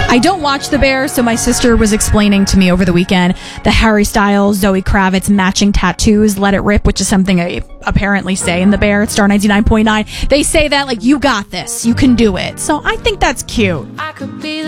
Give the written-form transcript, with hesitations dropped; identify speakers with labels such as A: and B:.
A: I don't watch The Bear, so my sister was explaining to me over the weekend the Harry Styles, Zoe Kravitz matching tattoos, Let It Rip, which is something I apparently say in The Bear at Star 99.9. They say that, like, you got this, you can do it. So I think that's cute.